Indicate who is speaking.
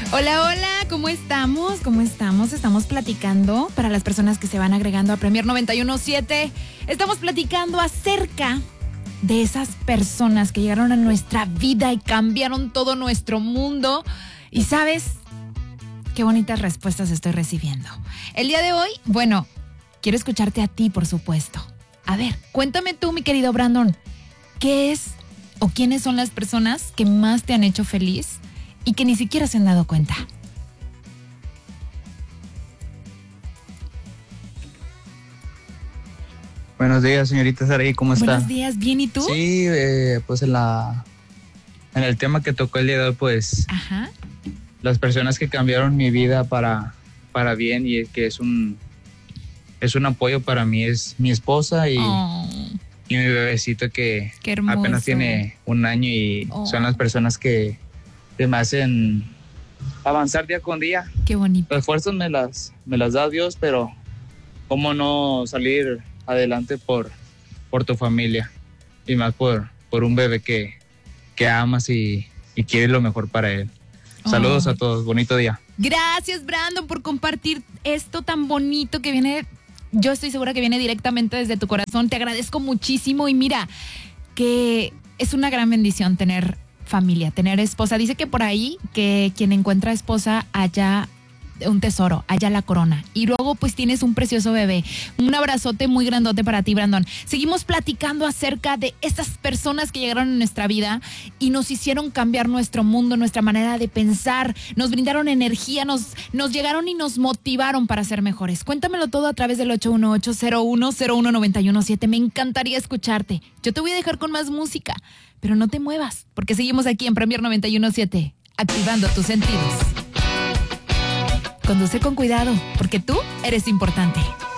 Speaker 1: Hola, hola, ¿cómo estamos? ¿Cómo estamos? Estamos platicando, para las personas que se van agregando a Premier 91.7, estamos platicando acerca de esas personas que llegaron a nuestra vida y cambiaron todo nuestro mundo. Y ¿sabes qué bonitas respuestas estoy recibiendo? El día de hoy, bueno, quiero escucharte a ti, por supuesto. A ver, cuéntame tú, mi querido Brandon, ¿qué es o quiénes son las personas que más te han hecho feliz y que ni siquiera se han dado cuenta?
Speaker 2: Buenos días, señorita Saraí, ¿cómo está?
Speaker 1: Buenos días, ¿bien y tú?
Speaker 2: Sí, pues en el tema que tocó el día de hoy, pues
Speaker 1: Ajá.
Speaker 2: las personas que cambiaron mi vida para bien y que es un apoyo para mí es mi esposa y mi bebecito que
Speaker 1: Qué hermoso.
Speaker 2: apenas tiene 1 año y son las personas que me hacen avanzar día con día.
Speaker 1: Qué bonito.
Speaker 2: Los esfuerzos me las da Dios, pero cómo no salir adelante por tu familia y más por un bebé que amas y quieres lo mejor para él. Saludos a todos, bonito día.
Speaker 1: Gracias, Brandon, por compartir esto tan bonito que viene, yo estoy segura que viene directamente desde tu corazón. Te agradezco muchísimo y mira que es una gran bendición tener familia, tener esposa. Dice que por ahí que quien encuentra esposa haya un tesoro, haya la corona. Y luego pues tienes un precioso bebé. Un abrazote muy grandote para ti, Brandon. Seguimos platicando acerca de estas personas que llegaron a nuestra vida y nos hicieron cambiar nuestro mundo, nuestra manera de pensar, nos brindaron energía, nos llegaron y nos motivaron para ser mejores. Cuéntamelo todo a través del 818-0101-917. Me encantaría escucharte. Yo te voy a dejar con más música, pero no te muevas, porque seguimos aquí en Premier 91.7, activando tus sentidos. Conduce con cuidado, porque tú eres importante.